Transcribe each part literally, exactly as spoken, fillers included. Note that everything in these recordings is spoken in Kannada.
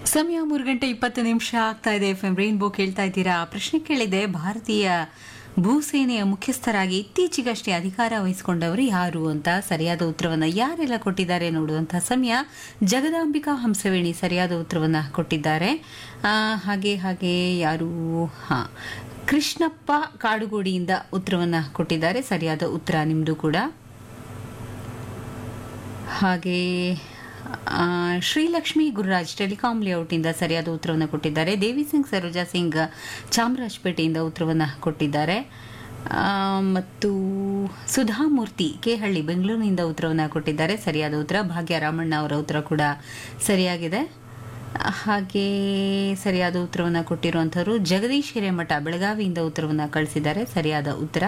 ಸಮಯ ಮೂರು ಗಂಟೆ ಇಪ್ಪತ್ತು ನಿಮಿಷ ಆಗ್ತಾ ಇದೆ. ಎಫ್ ಎಂ ರೈನ್ಬೋ ಕೇಳ್ತಾ ಇದ್ದೀರಾ. ಪ್ರಶ್ನೆ ಕೇಳಿದೆ, ಭಾರತೀಯ ಭೂಸೇನೆಯ ಮುಖ್ಯಸ್ಥರಾಗಿ ಇತ್ತೀಚೆಗಷ್ಟೇ ಅಧಿಕಾರ ವಹಿಸಿಕೊಂಡವರು ಯಾರು ಅಂತ. ಸರಿಯಾದ ಉತ್ತರವನ್ನ ಯಾರೆಲ್ಲ ಕೊಟ್ಟಿದ್ದಾರೆ ನೋಡುವಂತಹ ಸಮಯ. ಜಗದಾಂಬಿಕಾ ಹಂಸವೇಣಿ ಸರಿಯಾದ ಉತ್ತರವನ್ನ ಕೊಟ್ಟಿದ್ದಾರೆ. ಆ, ಹಾಗೆ ಹಾಗೆ ಯಾರು ಹಾ ಕೃಷ್ಣಪ್ಪ ಕಾಡುಗೋಡಿಯಿಂದ ಉತ್ತರವನ್ನ ಕೊಟ್ಟಿದ್ದಾರೆ. ಸರಿಯಾದ ಉತ್ತರ ನಿಮ್ದು ಕೂಡ. ಹಾಗೆ ಶ್ರೀಲಕ್ಷ್ಮಿ ಗುರುರಾಜ್ ಟೆಲಿಕಾಂ ಲೇಔಟ್ನಿಂದ ಸರಿಯಾದ ಉತ್ತರವನ್ನು ಕೊಟ್ಟಿದ್ದಾರೆ. ದೇವಿ ಸಿಂಗ್ ಸರೋಜಾ ಸಿಂಗ್ ಚಾಮರಾಜಪೇಟೆಯಿಂದ ಉತ್ತರವನ್ನು ಕೊಟ್ಟಿದ್ದಾರೆ. ಮತ್ತು ಸುಧಾಮೂರ್ತಿ ಕೇಹಳ್ಳಿ ಬೆಂಗಳೂರಿನಿಂದ ಉತ್ತರವನ್ನು ಕೊಟ್ಟಿದ್ದಾರೆ. ಸರಿಯಾದ ಉತ್ತರ. ಭಾಗ್ಯ ರಾಮಣ್ಣ ಅವರ ಉತ್ತರ ಕೂಡ ಸರಿಯಾಗಿದೆ. ಹಾಗೆ ಸರಿಯಾದ ಉತ್ತರವನ್ನು ಕೊಟ್ಟಿರುವಂಥವರು ಜಗದೀಶ್ ಹಿರೇಮಠ ಬೆಳಗಾವಿಯಿಂದ ಉತ್ತರವನ್ನು ಕಳಿಸಿದ್ದಾರೆ. ಸರಿಯಾದ ಉತ್ತರ.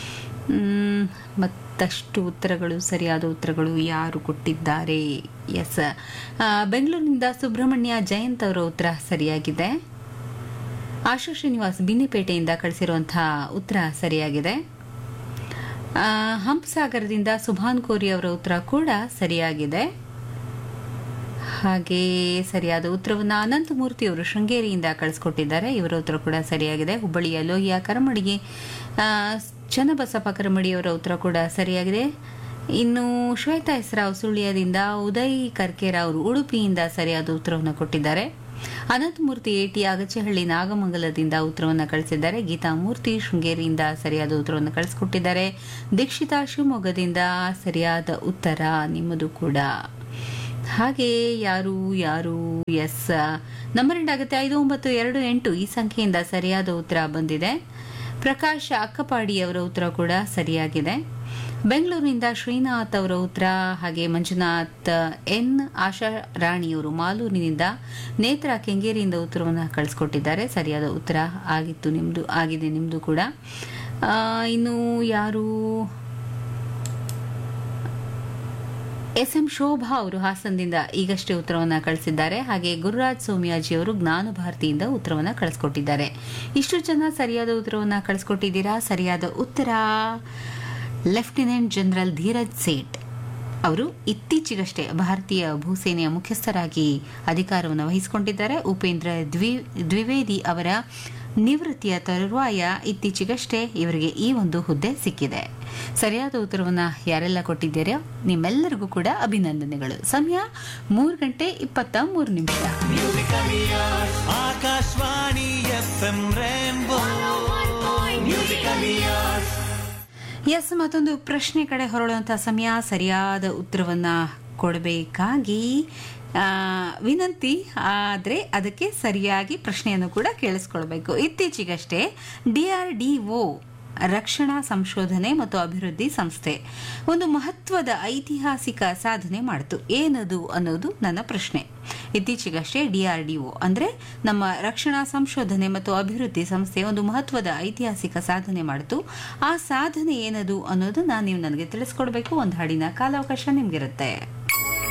ಮತ್ತಷ್ಟು ಉತ್ತರಗಳು ಸರಿಯಾದ ಉತ್ತರಗಳು ಯಾರು ಕೊಟ್ಟಿದ್ದಾರೆ? ಎಸ್, ಬೆಂಗಳೂರಿನಿಂದ ಸುಬ್ರಹ್ಮಣ್ಯ ಜಯಂತ್ ಅವರ ಉತ್ತರ ಸರಿಯಾಗಿದೆ. ಆಶಾ ಶ್ರೀನಿವಾಸ್ ಬಿನ್ನಿಪೇಟೆಯಿಂದ ಕಳಿಸಿರುವಂತಹ ಉತ್ತರ ಸರಿಯಾಗಿದೆ. ಹಂಪಸಾಗರದಿಂದ ಸುಭಾನ್ ಕೋರಿ ಅವರ ಉತ್ತರ ಕೂಡ ಸರಿಯಾಗಿದೆ. ಹಾಗೆ ಸರಿಯಾದ ಉತ್ತರವನ್ನು ಅನಂತಮೂರ್ತಿ ಅವರು ಶೃಂಗೇರಿಯಿಂದ ಕಳಿಸ್ಕೊಟ್ಟಿದ್ದಾರೆ. ಇವರ ಉತ್ತರ ಕೂಡ ಸರಿಯಾಗಿದೆ. ಹುಬ್ಬಳ್ಳಿಯ ಲೋಹಿಯ ಕರಮಡಿಗೆ ಚನ್ನಬಸಪ್ಪ ಕರಮಡಿಯವರ ಉತ್ತರ ಕೂಡ ಸರಿಯಾಗಿದೆ. ಇನ್ನು ಶ್ವೇತಾ ಹೆಸರಾವ್ ಸುಳ್ಯದಿಂದ ಉದಯ್ ಕರ್ಕೇರ ಅವರು ಉಡುಪಿಯಿಂದ ಸರಿಯಾದ ಉತ್ತರವನ್ನು ಕೊಟ್ಟಿದ್ದಾರೆ. ಅನಂತಮೂರ್ತಿ ಏಟಿ ಅಗಚಹಳ್ಳಿ ನಾಗಮಂಗಲದಿಂದ ಉತ್ತರವನ್ನು ಕಳಿಸಿದ್ದಾರೆ. ಗೀತಾಮೂರ್ತಿ ಶೃಂಗೇರಿಯಿಂದ ಸರಿಯಾದ ಉತ್ತರವನ್ನು ಕಳಿಸಿಕೊಟ್ಟಿದ್ದಾರೆ. ದೀಕ್ಷಿತಾ ಶಿವಮೊಗ್ಗದಿಂದ ಸರಿಯಾದ ಉತ್ತರ ನಿಮ್ಮದು ಕೂಡ. ಹಾಗೆ ಯಾರು ಯಾರು ಎಸ್ ನಂಬರ್ ಎಂಡ್ ಆಗುತ್ತೆ ಐದು ಒಂಬತ್ತು ಎರಡು ಎಂಟು ಈ ಸಂಖ್ಯೆಯಿಂದ ಸರಿಯಾದ ಉತ್ತರ ಬಂದಿದೆ. ಪ್ರಕಾಶ್ ಅಕ್ಕಪಾಡಿ ಅವರ ಉತ್ತರ ಕೂಡ ಸರಿಯಾಗಿದೆ. ಬೆಂಗಳೂರಿನಿಂದ ಶ್ರೀನಾಥ್ ಅವರ ಉತ್ತರ, ಹಾಗೆ ಮಂಜುನಾಥ್ ಎನ್ ಆಶಾ ರಾಣಿಯವರು ಮಾಲೂರಿನಿಂದ, ನೇತ್ರ ಕೆಂಗೇರಿಯಿಂದ ಉತ್ತರವನ್ನು ಕಳಿಸ್ಕೊಟ್ಟಿದ್ದಾರೆ. ಸರಿಯಾದ ಉತ್ತರ ಆಗಿತ್ತು ನಿಮ್ದು ಆಗಿದೆ ನಿಮ್ದು ಕೂಡ. ಇನ್ನು ಯಾರು ಎಸ್ ಎಂ ಶೋಭಾ ಅವರು ಹಾಸನದಿಂದ ಈಗಷ್ಟೇ ಉತ್ತರವನ್ನು ಕಳಿಸಿದ್ದಾರೆ. ಹಾಗೆ ಗುರುರಾಜ್ ಸೋಮಿಯಾಜಿ ಅವರು ಜ್ಞಾನ ಭಾರತಿಯಿಂದ ಉತ್ತರವನ್ನು ಕಳಿಸ್ಕೊಟ್ಟಿದ್ದಾರೆ. ಇಷ್ಟು ಜನ ಸರಿಯಾದ ಉತ್ತರವನ್ನು ಕಳಿಸ್ಕೊಟ್ಟಿದ್ದೀರಾ. ಸರಿಯಾದ ಉತ್ತರ ಲೆಫ್ಟಿನೆಂಟ್ ಜನರಲ್ ಧೀರಜ್ ಸೇಠ್ ಅವರು ಇತ್ತೀಚೆಗಷ್ಟೇ ಭಾರತೀಯ ಭೂಸೇನೆಯ ಮುಖ್ಯಸ್ಥರಾಗಿ ಅಧಿಕಾರವನ್ನು ವಹಿಸಿಕೊಂಡಿದ್ದಾರೆ. ಉಪೇಂದ್ರ ದ್ವಿ ದ್ವಿವೇದಿ ಅವರ ನಿವೃತ್ತಿಯ ತರುವಾಯ ಇತ್ತೀಚೆಗಷ್ಟೇ ಇವರಿಗೆ ಈ ಒಂದು ಹುದ್ದೆ ಸಿಕ್ಕಿದೆ. ಸರಿಯಾದ ಉತ್ತರವನ್ನು ಯಾರೆಲ್ಲ ಕೊಟ್ಟಿದ್ದೀರೋ ನಿಮ್ಮೆಲ್ಲರಿಗೂ ಕೂಡ ಅಭಿನಂದನೆಗಳು. ಸಮಯ ಮೂರು ಗಂಟೆ ಇಪ್ಪತ್ತ ಮೂರು ನಿಮಿಷ. ಆಕಾಶವಾಣಿ ಎಫ್ಎಂ ರೇನ್ಬೋ ಎಸ್, ಮತ್ತೊಂದು ಪ್ರಶ್ನೆ ಕಡೆ ಹೊರಡುವಂತಹ ಸಮಯ. ಸರಿಯಾದ ಉತ್ತರವನ್ನ ಕೊಡಬೇಕಾಗಿ ವಿನಂತಿ, ಆದರೆ ಅದಕ್ಕೆ ಸರಿಯಾಗಿ ಪ್ರಶ್ನೆಯನ್ನು ಕೂಡ ಕೇಳಿಸ್ಕೊಳ್ಬೇಕು. ಇತ್ತೀಚೆಗಷ್ಟೇ ಡಿಆರ್ಡಿಒ ರಕ್ಷಣಾ ಸಂಶೋಧನೆ ಮತ್ತು ಅಭಿವೃದ್ಧಿ ಸಂಸ್ಥೆ ಒಂದು ಮಹತ್ವದ ಐತಿಹಾಸಿಕ ಸಾಧನೆ ಮಾಡಿತು. ಏನದು ಅನ್ನೋದು ನನ್ನ ಪ್ರಶ್ನೆ. ಇತ್ತೀಚೆಗಷ್ಟೇ ಡಿಆರ್ಡಿಒ ಅಂದ್ರೆ ನಮ್ಮ ರಕ್ಷಣಾ ಸಂಶೋಧನೆ ಮತ್ತು ಅಭಿವೃದ್ಧಿ ಸಂಸ್ಥೆ ಒಂದು ಮಹತ್ವದ ಐತಿಹಾಸಿಕ ಸಾಧನೆ ಮಾಡಿತು. ಆ ಸಾಧನೆ ಏನದು ಅನ್ನೋದನ್ನ ನೀವು ನನಗೆ ತಿಳಿಸ್ಕೊಡ್ಬೇಕು. ಒಂದು ಹಾಡಿನ ಕಾಲಾವಕಾಶ ನಿಮ್ಗಿರುತ್ತೆ.